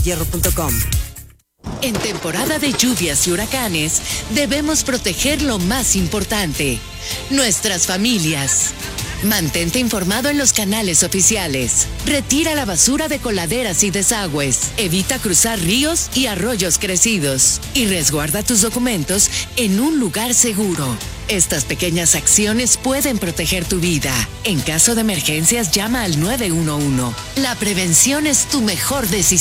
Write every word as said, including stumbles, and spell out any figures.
hierro punto com. En temporada de lluvias y huracanes, debemos proteger lo más importante, nuestras familias. Mantente informado en los canales oficiales. Retira la basura de coladeras y desagües. Evita cruzar ríos y arroyos crecidos. Y resguarda tus documentos en un lugar seguro. Estas pequeñas acciones pueden proteger tu vida. En caso de emergencias, llama al nueve uno uno. La prevención es tu mejor decisión.